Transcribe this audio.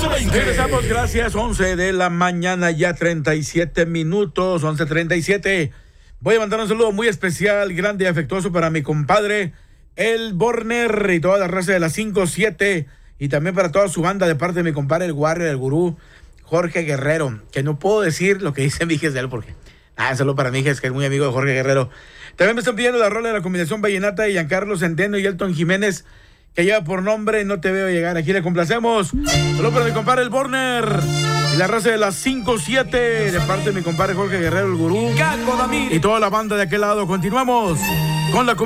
Regresamos, gracias. 11 de la mañana, ya 37 minutos, 11:37. Voy a mandar un saludo muy especial, grande y afectuoso para mi compadre, el Borner, y toda la raza de las 5-7, y también para toda su banda de parte de mi compadre, el Warrior, el Gurú, Jorge Guerrero, que no puedo decir lo que dice Mijes de él, porque saludo para Mijes, que es muy amigo de Jorge Guerrero. También me están pidiendo la rola de la combinación vallenata de Giancarlo Centeno y Elton Jiménez, que lleva por nombre No Te Veo Llegar. Aquí le complacemos. Saludo para mi compadre el Borner y la raza de las 5-7, de parte de mi compadre Jorge Guerrero, el Gurú, y toda la banda de aquel lado. Continuamos con la